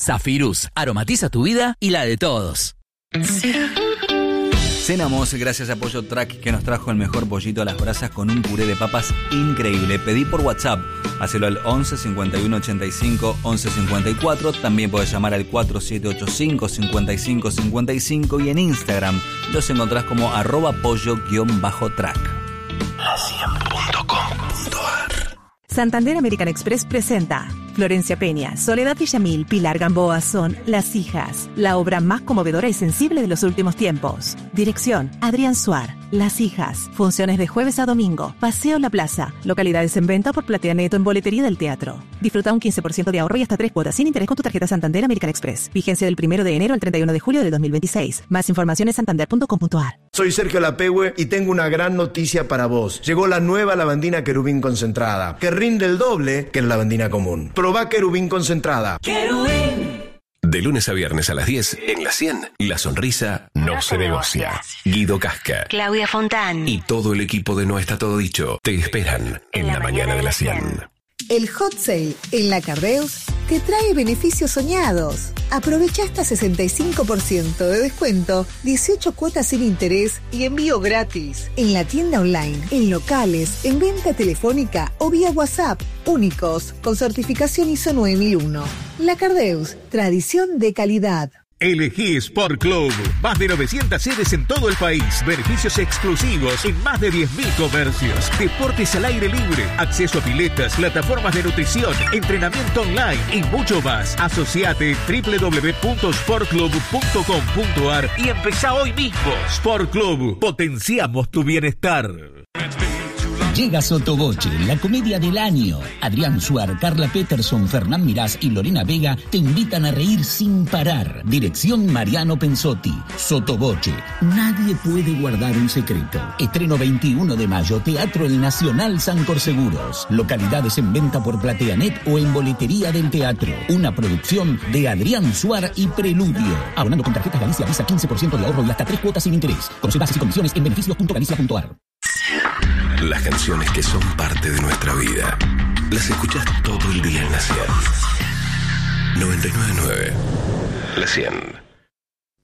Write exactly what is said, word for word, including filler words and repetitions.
Zafirus, aromatiza tu vida y la de todos. Cenamos gracias a Pollo Track, que nos trajo el mejor pollito a las brasas con un puré de papas increíble. Pedí por WhatsApp, hacelo al once cincuenta y uno ochenta y cinco once cincuenta y cuatro. También podés llamar al cuatro siete ocho cinco cincuenta y cinco cincuenta y cinco y en Instagram los encontrás como arroba pollo-track. la cien punto com punto a r. Santander American Express presenta Florencia Peña, Soledad Villamil, Pilar Gamboa son Las Hijas, la obra más conmovedora y sensible de los últimos tiempos. Dirección, Adrián Suar. Las Hijas, funciones de jueves a domingo, Paseo La Plaza, localidades en venta por Plateaneto en boletería del teatro. Disfruta un quince por ciento de ahorro y hasta tres cuotas sin interés con tu tarjeta Santander American Express. Vigencia del primero de enero al treinta y uno de julio del dos mil veintiséis. Más información en santander punto com punto a r. Soy Sergio Lapehue y tengo una gran noticia para vos. Llegó la nueva lavandina Querubín concentrada, que rinde el doble que la lavandina común. Probá Querubín concentrada. Querubín. De lunes a viernes a las diez, en la cien, la sonrisa no, no se negocia. Guido Casca, Claudia Fontán y todo el equipo de No Está Todo Dicho te esperan en, en la, la mañana de la cien. El Hot Sale en la Cardeus te trae beneficios soñados. Aprovecha hasta sesenta y cinco por ciento de descuento, dieciocho cuotas sin interés y envío gratis. En la tienda online, en locales, en venta telefónica o vía WhatsApp. Únicos, con certificación I S O nueve mil uno. La Cardeus, tradición de calidad. Elegí Sport Club. Más de novecientas sedes en todo el país. Beneficios exclusivos en más de diez mil comercios. Deportes al aire libre. Acceso a piletas, plataformas de nutrición, entrenamiento online y mucho más. Asociate doble u doble u doble u punto sport club punto com punto a r y empezá hoy mismo. Sport Club. Potenciamos tu bienestar. Llega Sotoboche, la comedia del año. Adrián Suar, Carla Peterson, Fernán Mirás y Lorena Vega te invitan a reír sin parar. Dirección Mariano Pensotti. Sotoboche, nadie puede guardar un secreto. Estreno veintiuno de mayo, Teatro El Nacional San Corseguros. Localidades en venta por Plateanet o en boletería del teatro. Una producción de Adrián Suar y Preludio. Abonando con tarjetas Galicia Visa, quince por ciento de ahorro y hasta tres cuotas sin interés. Conoce bases y condiciones en beneficios punto galicia punto a r. Las canciones que son parte de nuestra vida las escuchás todo el día en la cien. noventa y nueve punto nueve. La cien.